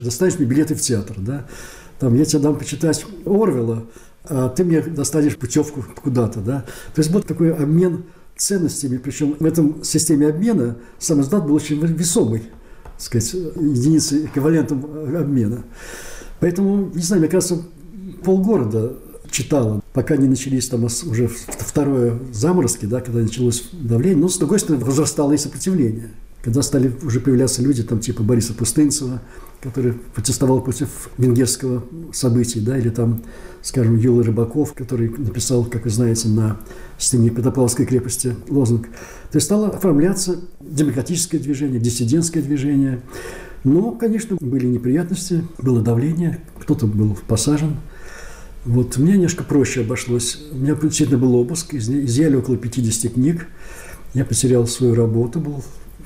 достанешь мне билеты в театр, да? Там, я тебе дам почитать Орвелла, а ты мне достанешь путевку куда-то, да? То есть был такой обмен ценностями, причем в этом системе обмена сам издат был очень весомый, так сказать, единицей, эквивалентом обмена. Поэтому, не знаю, мне кажется, полгорода читало, пока не начались там уже второе заморозки, да, когда началось давление. Но, с другой стороны, возрастало и сопротивление. Когда стали уже появляться люди, там, типа Бориса Пустынцева, который протестовал против венгерского события, да, или там, скажем, Юлий Рыбаков, который написал, как вы знаете, на стене Петропавловской крепости лозунг. То есть стало оформляться демократическое движение, диссидентское движение. Но, конечно, были неприятности, было давление, кто-то был посажен. Вот, у меня немножко проще обошлось. У меня действительно был обыск, изъяли около 50 книг. Я потерял свою работу,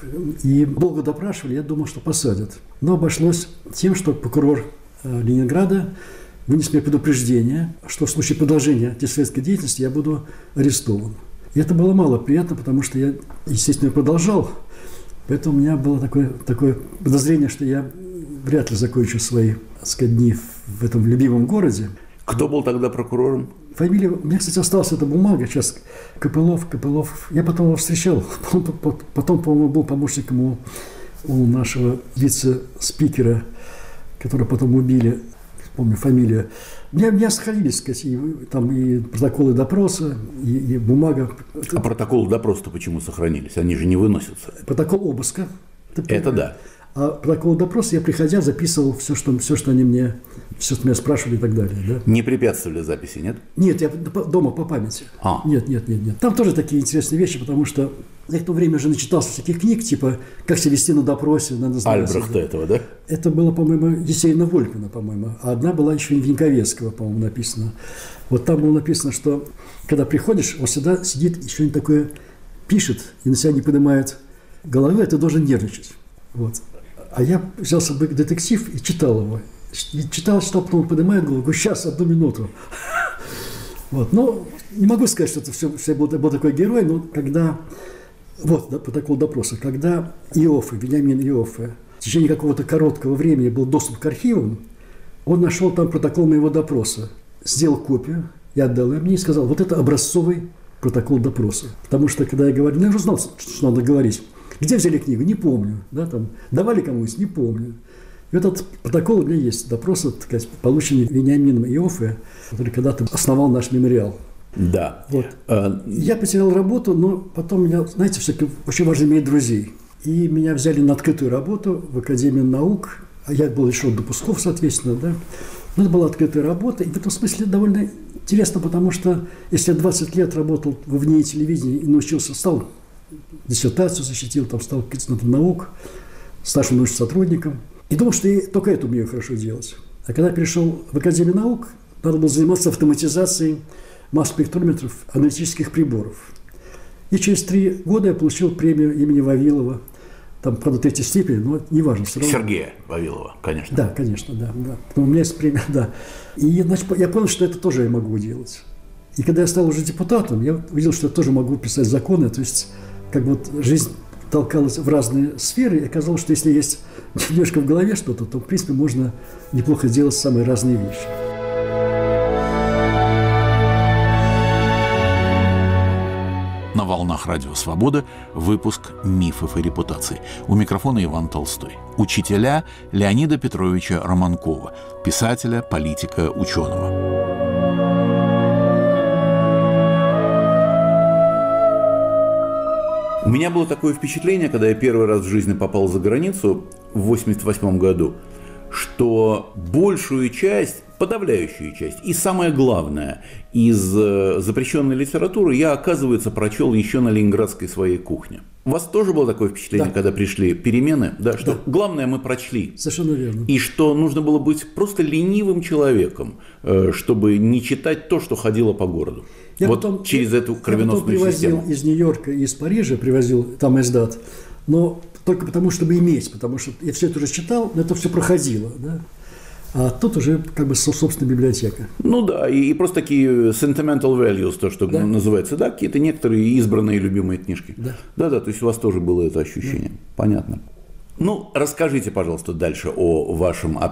и долго допрашивали, я думал, что посадят. Но обошлось тем, что прокурор Ленинграда вынес мне предупреждение, что в случае продолжения антисоветской деятельности я буду арестован. И это было мало приятно, потому что я, естественно, продолжал. Поэтому у меня было такое подозрение, что я вряд ли закончу свои, так сказать, дни в этом любимом городе. Кто был тогда прокурором? Фамилия... У меня, кстати, осталась эта бумага. Сейчас Копылов. Я потом его встречал. Потом, по-моему, был помощником у нашего вице-спикера, которого потом убили. Помню фамилию. У меня сохранились, сказать, и протоколы допроса, и бумага. А протоколы допроса-то почему сохранились? Они же не выносятся. Протокол обыска. Это да. А протокол допроса я, приходя, записывал все, что они меня спрашивали и так далее. Да? Не препятствовали записи, нет? Нет, я дома по памяти. Нет. Там тоже такие интересные вещи, потому что я в то время уже начитался всяких книг, типа «Как себя вести на допросе». Альбрехта этого, да? Это было, по-моему, Есенина Вольпина, по-моему. А одна была еще Виньковецкого, по-моему, написана. Вот там было написано, что когда приходишь, он всегда сидит, еще не такое пишет, и на себя не поднимает головы, а ты должен нервничать. Вот. А я взял с собой детектив и читал его. И читал, потом поднимает голову, говорю, сейчас, 1 минуту. Вот. Но не могу сказать, что это все был такой герой, но когда... Вот, да, протокол допроса. Когда Вениамин Иоффе в течение какого-то короткого времени был доступ к архивам, он нашел там протокол моего допроса, сделал копию, я отдал ее мне и сказал, вот это образцовый протокол допроса. Потому что, когда я говорил, я уже знал, что надо говорить. Где взяли книгу? Не помню. Да, там, давали кому-нибудь? Не помню. И этот протокол у меня есть. Допрос, полученный Вениамином Иоффе, который когда-то основал наш мемориал. Да. Вот. Я потерял работу, но потом меня, знаете, очень важно иметь друзей. И меня взяли на открытую работу в Академию наук. А я был лишен допусков, соответственно, да. Но это была открытая работа. И в этом смысле довольно интересно, потому что если я 20 лет работал в НИИ телевидения и научился, стал диссертацию защитил, там стал кандидатом наук, старшим научным сотрудником. И думал, что я только это умею хорошо делать. А когда перешел в Академию наук, надо было заниматься автоматизацией масс-спектрометров, аналитических приборов. И через 3 года я получил премию имени Вавилова. Там, правда, 3-й степени, но неважно. Все равно. Сергея Вавилова, конечно. Да, конечно, да. Но у меня есть премия, да. И, значит, я понял, что это тоже я могу делать. И когда я стал уже депутатом, я увидел, что я тоже могу писать законы. То есть, как вот жизнь толкалась в разные сферы, и оказалось, что если есть немножко в голове что-то, то, в принципе, можно неплохо делать самые разные вещи. На волнах Радио Свобода выпуск «Мифов и репутаций». У микрофона Иван Толстой. Учителя Леонида Петровича Романкова, писателя, политика, ученого. У меня было такое впечатление, когда я первый раз в жизни попал за границу в 1988 году, что большую часть, подавляющую часть и самое главное из запрещенной литературы я, оказывается, прочел еще на ленинградской своей кухне. У вас тоже было такое впечатление, когда пришли перемены, да, что главное мы прочли. Совершенно верно. И что нужно было быть просто ленивым человеком, чтобы не читать то, что ходило по городу. Я вот потом, через эту кровеносную систему. Я привозил из Нью-Йорка и из Парижа, там издат, но только потому, чтобы иметь, потому что я все это уже читал, но это все проходило, да. А тут уже как бы собственная библиотека. Ну да, и просто такие sentimental values, то, что называется, да, какие-то некоторые избранные любимые книжки. Да, то есть у вас тоже было это ощущение. Понятно. Ну, расскажите, пожалуйста, дальше о вашем